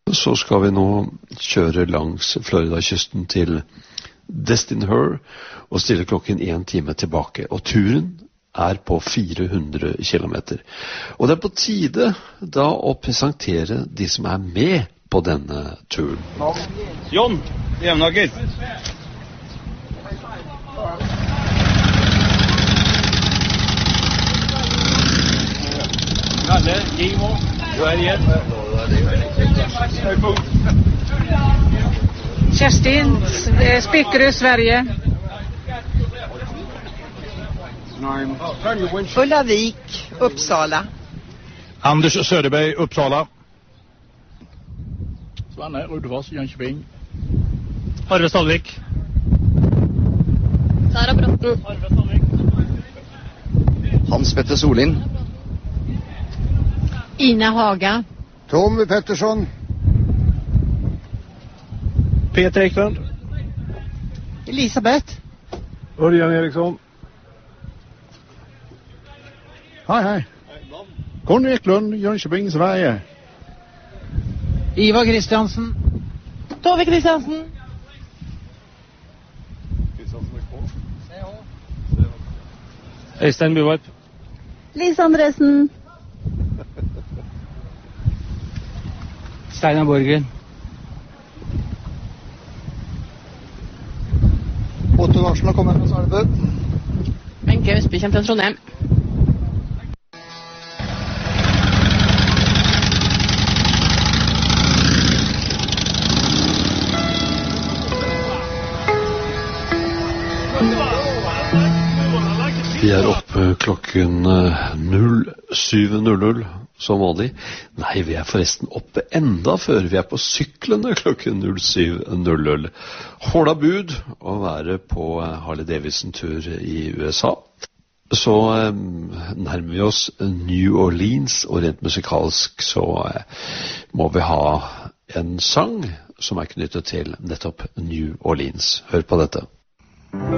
Så skal vi nå kjøre langs Florida-kysten til Destin Her og stille klokken 1 time tilbake. Og turen på 400 kilometer. Og det på tide da å presentere de som med på denne turen. John, Jevnaker. Kalle, Gimo, du igjen. Kerstin, Spekerud, Sverige. Ullavik, Uppsala. Anders Söderberg, Uppsala. Svanne, Rudefors, Jönköping. Arve Stalvik. Sara Brotto. Arve Stalvik. Hans Petter Solin. Ina Haga. Tommy Pettersson. Peter Eklund. Elisabeth. Örjan Eriksson. Hej. Conny Eklund, Jönköping, Sverige. Ivar Kristiansen. Tove Kristiansen. Øystein Buvarp. Lise Andresen. Steinar Borgen. Otto Larsen har kommet fra Salbø. Wenche Østby kommer fra Trondheim. Vi oppe klokken 07.00 som vanlig. Nei, vi forresten oppe enda før. Vi på syklene klokken 07.00. Hårda bud å være på Harley Davidson-tur i USA. Så nærmer vi oss New Orleans, og rent musikalsk så må vi ha en sang som knyttet til nettopp New Orleans. Hør på dette.